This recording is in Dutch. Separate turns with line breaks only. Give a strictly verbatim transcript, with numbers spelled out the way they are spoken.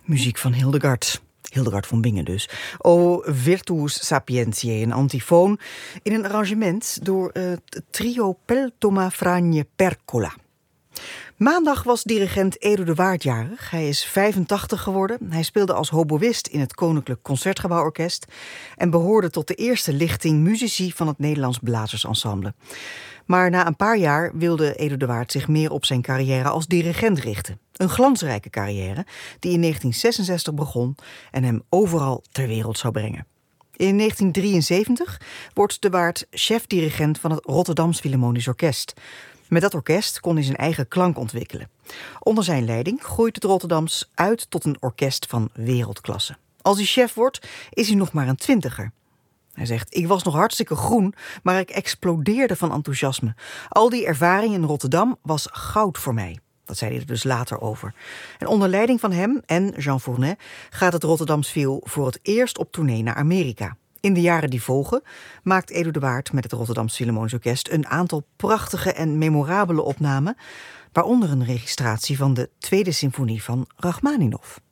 Muziek van Hildegard. Hildegard von Bingen dus. O Virtus Sapientiae, een antifoon in een arrangement door uh, het trio Peltoma Franje Percola. Maandag was dirigent Edo de Waard jarig. Hij is vijfentachtig geworden. Hij speelde als hoboïst in het Koninklijk Concertgebouworkest en behoorde tot de eerste lichting muzici van het Nederlands Blazersensemble. Maar na een paar jaar wilde Edo de Waard zich meer op zijn carrière als dirigent richten. Een glansrijke carrière die in negentien zesenzestig begon en hem overal ter wereld zou brengen. In negentien drieënzeventig wordt de Waard chef-dirigent van het Rotterdams Philharmonisch Orkest. Met dat orkest kon hij zijn eigen klank ontwikkelen. Onder zijn leiding groeit het Rotterdams uit tot een orkest van wereldklasse. Als hij chef wordt, is hij nog maar een twintiger. Hij zegt, ik was nog hartstikke groen, maar ik explodeerde van enthousiasme. Al die ervaring in Rotterdam was goud voor mij. Dat zei hij er dus later over. En onder leiding van hem en Jean Fournet gaat het Rotterdams Phil voor het eerst op tournee naar Amerika. In de jaren die volgen maakt Edo de Waard met het Rotterdams Philharmonisch Orkest een aantal prachtige en memorabele opnamen, waaronder een registratie van de tweede symfonie van Rachmaninov.